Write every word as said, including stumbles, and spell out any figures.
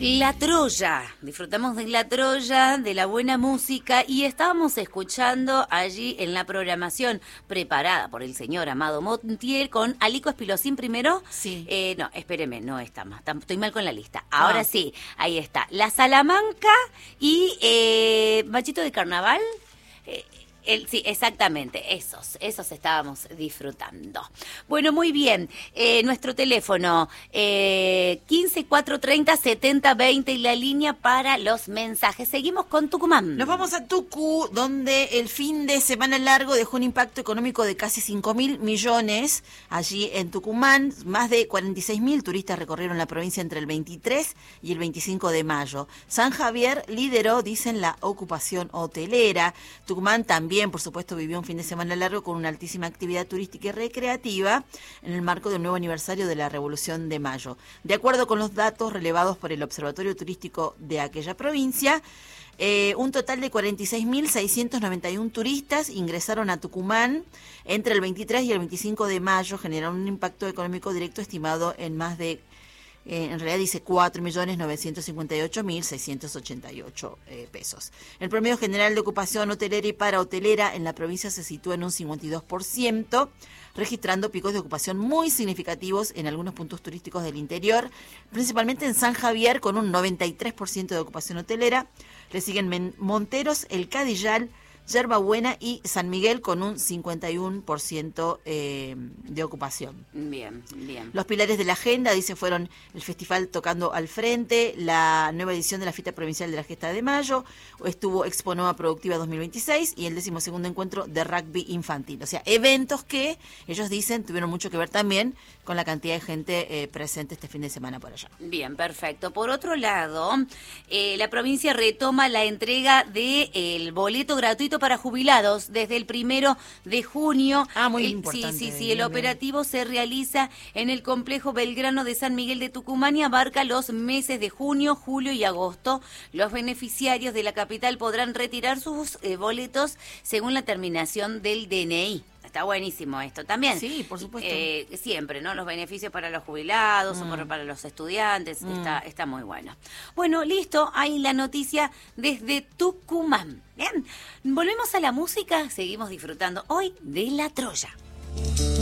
La Troya, disfrutamos de La Troya, de la buena música y estábamos escuchando allí en la programación preparada por el señor Amado Montiel con Alico Espilosín primero. Sí. Eh, no, espéreme, no está más, estoy mal con la lista. Ahora Ah. sí, ahí está. La Salamanca y eh, Machito de Carnaval. Eh, El, sí, exactamente, esos, esos estábamos disfrutando. Bueno, muy bien, eh, nuestro teléfono eh, quince cuatrocientos treinta setenta veinte y la línea para los mensajes. Seguimos con Tucumán. Nos vamos a Tucu, donde el fin de semana largo dejó un impacto económico de casi cinco mil millones allí en Tucumán. Más de cuarenta y seis mil turistas recorrieron la provincia entre el veintitrés y el veinticinco de mayo. San Javier lideró, dicen, la ocupación hotelera. Tucumán también También, por supuesto, vivió un fin de semana largo con una altísima actividad turística y recreativa en el marco del nuevo aniversario de la Revolución de Mayo. De acuerdo con los datos relevados por el Observatorio Turístico de aquella provincia, eh, un total de cuarenta y seis mil seiscientos noventa y uno turistas ingresaron a Tucumán entre el veintitrés y el veinticinco de mayo, generando un impacto económico directo estimado en más de Eh, en realidad dice cuatro millones novecientos cincuenta y ocho mil seiscientos ochenta y ocho eh, pesos. El promedio general de ocupación hotelera y parahotelera en la provincia se sitúa en un cincuenta y dos por ciento, registrando picos de ocupación muy significativos en algunos puntos turísticos del interior, principalmente en San Javier con un noventa y tres por ciento de ocupación hotelera. Le siguen Men- Monteros, El Cadillal, Yerbabuena y San Miguel con un cincuenta y uno por ciento eh, de ocupación. Bien, bien. Los pilares de la agenda, dice, fueron el festival Tocando al Frente, la nueva edición de la Fiesta Provincial de la Gesta de Mayo, estuvo Expo Nova Productiva dos mil veintiséis y el decimosegundo encuentro de rugby infantil. O sea, eventos que ellos dicen tuvieron mucho que ver también con la cantidad de gente eh, presente este fin de semana por allá. Bien, perfecto. Por otro lado, eh, la provincia retoma la entrega del boleto gratuito para jubilados desde el primero de junio. Ah, muy el, importante. Sí, sí, sí. Bien, El operativo se realiza en el complejo Belgrano de San Miguel de Tucumán y abarca los meses de junio, julio y agosto. Los beneficiarios de la capital podrán retirar sus eh, boletos según la terminación del D N I. Está buenísimo esto también. Sí, por supuesto. Eh, siempre, ¿no? Los beneficios para los jubilados, Mm. socorro para los estudiantes, Mm. está, está muy bueno. Bueno, listo, ahí la noticia desde Tucumán. Bien, volvemos a la música, seguimos disfrutando hoy de La Troya.